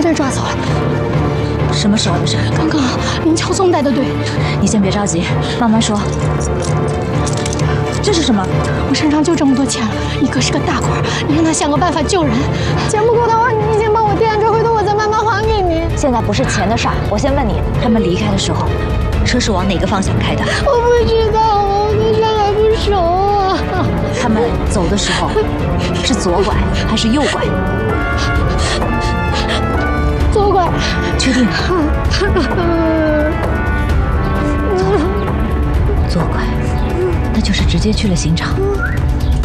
队抓走了。 什么时候的事？ 刚刚林乔松带的队。 你先别着急，慢慢说。这是什么？ 我身上就这么多钱了，你哥是个大官，你让他想个办法救人。钱不够的话，你先帮我垫着，回头我再慢慢还给你。 现在不是钱的事儿，我先问你，他们离开的时候，车是往哪个方向开的？ 我不知道啊，我对山还不熟啊。 他们走的时候是左拐还是右拐？ 左拐。 确定？左拐，那就是直接去了刑场。